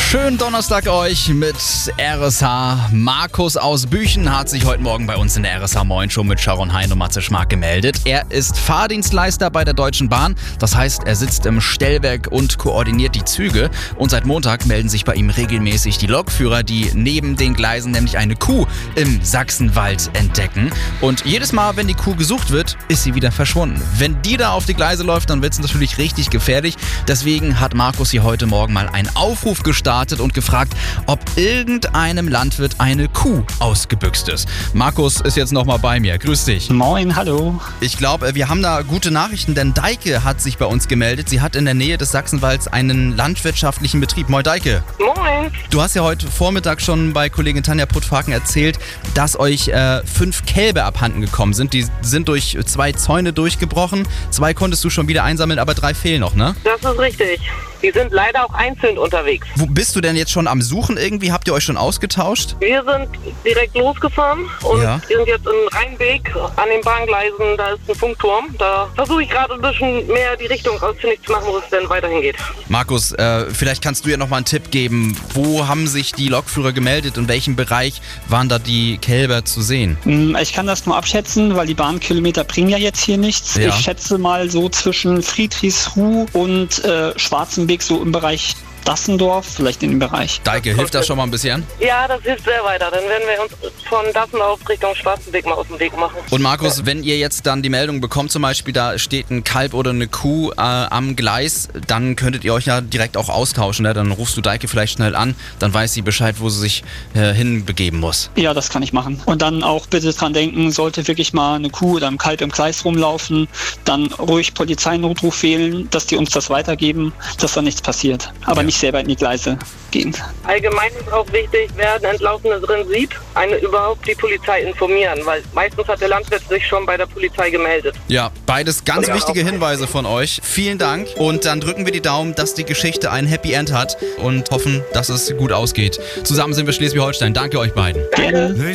Schönen Donnerstag euch mit RSH. Markus aus Büchen hat sich heute Morgen bei uns in der RSH Moin Show mit Sharon Hein und Matze Schmark gemeldet. Er ist Fahrdienstleister bei der Deutschen Bahn. Das heißt, er sitzt im Stellwerk und koordiniert die Züge. Und seit Montag melden sich bei ihm regelmäßig die Lokführer, die neben den Gleisen nämlich eine Kuh im Sachsenwald entdecken. Und jedes Mal, wenn die Kuh gesucht wird, ist sie wieder verschwunden. Wenn die da auf die Gleise läuft, dann wird es natürlich richtig gefährlich. Deswegen hat Markus hier heute Morgen mal einen Aufruf gestartet und gefragt, ob irgendeinem Landwirt eine Kuh ausgebüxt ist. Markus ist jetzt nochmal bei mir. Grüß dich. Moin, hallo. Ich glaube, wir haben da gute Nachrichten, denn Deike hat sich bei uns gemeldet. Sie hat in der Nähe des Sachsenwalds einen landwirtschaftlichen Betrieb. Moin, Deike. Moin. Du hast ja heute Vormittag schon bei Kollegin Tanja Puttfaken erzählt, dass euch 5 Kälber abhanden gekommen sind. Die sind durch 2 Zäune durchgebrochen. 2 konntest du schon wieder einsammeln, aber 3 fehlen noch, ne? Das ist richtig. Die sind leider auch einzeln unterwegs. Wo bist du denn jetzt schon am Suchen irgendwie? Habt ihr euch schon ausgetauscht? Wir sind direkt losgefahren und Ja. wir sind jetzt in Rheinbeek an den Bahngleisen. Da ist ein Funkturm. Da versuche ich gerade ein bisschen mehr die Richtung ausfindig zu machen, wo es denn weiterhin geht. Markus, vielleicht kannst du ja nochmal einen Tipp geben. Wo haben sich die Lokführer gemeldet? In welchem Bereich waren da die Kälber zu sehen? Ich kann das nur abschätzen, weil die Bahnkilometer bringen ja jetzt hier nichts. Ja. Ich schätze mal so zwischen Friedrichsruh und Schwarzenbeek, so im Bereich Dassendorf, vielleicht in dem Bereich. Deike, hilft das schon mal ein bisschen? Ja, das hilft sehr weiter. Dann werden wir uns von Dassendorf Richtung Schwarzenbeek mal aus dem Weg machen. Und Markus, wenn ihr jetzt dann die Meldung bekommt, zum Beispiel da steht ein Kalb oder eine Kuh am Gleis, dann könntet ihr euch ja direkt auch austauschen. Ne? Dann rufst du Deike vielleicht schnell an, dann weiß sie Bescheid, wo sie sich hinbegeben muss. Ja, das kann ich machen. Und dann auch bitte dran denken, sollte wirklich mal eine Kuh oder ein Kalb im Gleis rumlaufen, dann ruhig Polizeinotruf wählen, dass die uns das weitergeben, dass da nichts passiert. Aber nicht selber in die Gleise gehen. Allgemein ist auch wichtig, wer einen Entlaufenen drin sieht, überhaupt die Polizei informieren, weil meistens hat der Landwirt sich schon bei der Polizei gemeldet. Ja, beides ganz Ja, wichtige auch. Hinweise von euch. Vielen Dank und dann drücken wir die Daumen, dass die Geschichte ein Happy End hat und hoffen, dass es gut ausgeht. Zusammen sind wir Schleswig-Holstein. Danke euch beiden. Gerne.